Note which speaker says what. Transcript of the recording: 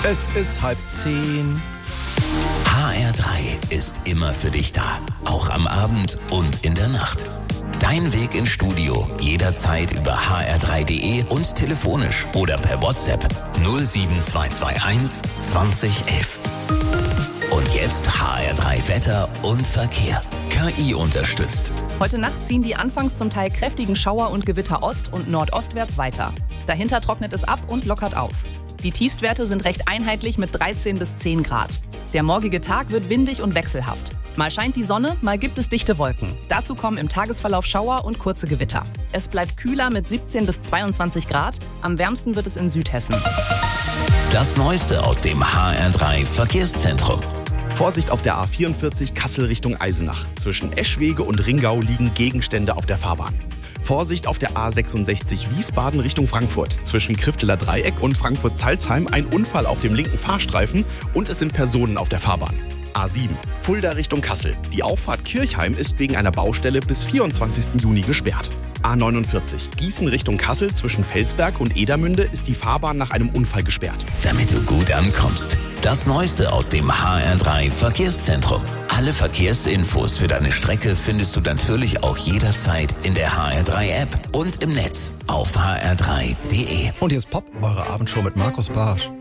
Speaker 1: Es ist 9:30.
Speaker 2: HR3 ist immer für dich da, auch am Abend und in der Nacht. Dein Weg ins Studio jederzeit über hr3.de und telefonisch oder per WhatsApp 07221 2011. Und jetzt HR3 Wetter und Verkehr. KI unterstützt.
Speaker 3: Heute Nacht ziehen die anfangs zum Teil kräftigen Schauer und Gewitter ost- und nordostwärts weiter. Dahinter trocknet es ab und lockert auf. Die Tiefstwerte sind recht einheitlich mit 13 bis 10 Grad. Der morgige Tag wird windig und wechselhaft. Mal scheint die Sonne, mal gibt es dichte Wolken. Dazu kommen im Tagesverlauf Schauer und kurze Gewitter. Es bleibt kühler mit 17 bis 22 Grad. Am wärmsten wird es in Südhessen.
Speaker 2: Das Neueste aus dem HR3 Verkehrszentrum.
Speaker 4: Vorsicht auf der A44 Kassel Richtung Eisenach. Zwischen Eschwege und Ringau liegen Gegenstände auf der Fahrbahn. Vorsicht auf der A66 Wiesbaden Richtung Frankfurt. Zwischen Krifteler Dreieck und Frankfurt-Salzheim ein Unfall auf dem linken Fahrstreifen und es sind Personen auf der Fahrbahn. A7 Fulda Richtung Kassel. Die Auffahrt Kirchheim ist wegen einer Baustelle bis 24. Juni gesperrt. A49 Gießen Richtung Kassel zwischen Felsberg und Edermünde ist die Fahrbahn nach einem Unfall gesperrt.
Speaker 2: Damit du gut ankommst. Das Neueste aus dem HR3 Verkehrszentrum. Alle Verkehrsinfos für deine Strecke findest du natürlich auch jederzeit in der HR3 App und im Netz auf hr3.de.
Speaker 1: Und hier ist Pop, eure Abendshow mit Markus Barsch.